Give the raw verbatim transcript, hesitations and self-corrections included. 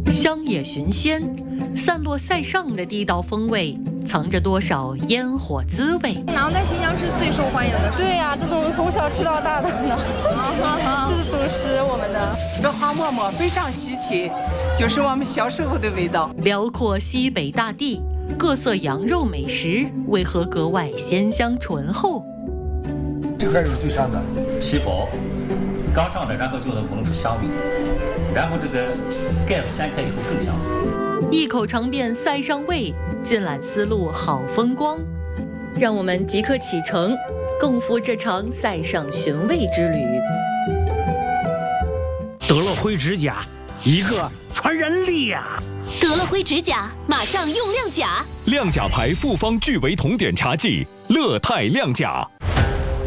乡野寻鲜，散落塞上的地道风味，藏着多少烟火滋味？ 馕在新疆是最受欢迎的。 对呀、啊，这是我们从小吃到大的呢，这是主食我们的。 这个花馍馍非常稀奇，就是我们小时候的味道。 辽阔西北大地，各色羊肉美食为何格外鲜香醇厚？ 这块是最上的， 皮薄，刚上的，然后就能闻出香味，然后这个盖子掀开以后更香。 一口尝遍塞上味，尽览丝路好风光。让我们即刻启程，共赴这场塞上寻味之旅。 德乐辉指甲，一个传染力啊！ 德乐辉指甲，马上用亮甲。 亮甲牌复方聚维酮碘茶剂，乐泰亮甲。